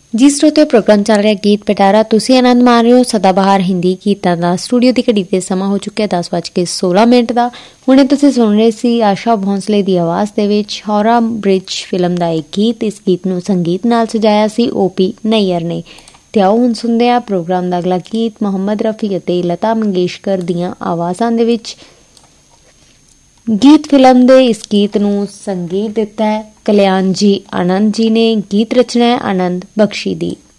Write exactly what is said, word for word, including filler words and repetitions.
ਜੀ ਸਰੋਤਿਓ, ਪ੍ਰੋਗਰਾਮ ਚੱਲ ਰਿਹਾ ਗੀਤ ਪਿਟਾਰਾ। ਤੁਸੀਂ ਆਨੰਦ ਮਾਣ ਰਹੇ ਹੋ ਸਦਾਬਹਾਰ ਹਿੰਦੀ ਗੀਤਾਂ ਦਾ। ਸਟੂਡੀਓ ਦੀ ਘੜੀ ਤੇ ਸਮਾਂ ਹੋ ਚੁੱਕਿਆ ਦਸ ਵੱਜ ਕੇ ਸੋਲਾਂ ਮਿੰਟ ਦਾ। ਹੁਣੇ ਤੁਸੀਂ ਸੁਣ ਰਹੇ ਸੀ ਆਸ਼ਾ ਭੋਂਸਲੇ ਦੀ ਆਵਾਜ਼ ਦੇ ਵਿੱਚ ਹੌਰਾ ਬ੍ਰਿਜ ਫਿਲਮ ਦਾ ਇੱਕ ਗੀਤ। ਇਸ ਗੀਤ ਨੂੰ ਸੰਗੀਤ ਨਾਲ ਸਜਾਇਆ ਸੀ ਓ ਪੀ ਨਈਅਰ ਨੇ। ਤੇ ਆਓ ਹੁਣ ਸੁਣਦੇ ਹਾਂ ਪ੍ਰੋਗਰਾਮ ਦਾ ਅਗਲਾ ਗੀਤ ਮੁਹੰਮਦ ਰਫੀ ਅਤੇ ਲਤਾ ਮੰਗੇਸ਼ਕਰ ਦੀਆਂ ਆਵਾਜ਼ਾਂ ਦੇ ਵਿੱਚ। ਗੀਤ ਫਿਲਮ ਦੇ ਇਸ ਗੀਤ ਨੂੰ ਸੰਗੀਤ ਦਿੱਤਾ ਹੈ ਕਲਿਆਣ ਜੀ ਆਨੰਦ ਜੀ ਨੇ। ਗੀਤ ਰਚਨਾ ਹੈ ਆਨੰਦ ਬਖਸ਼ੀ ਦੀ।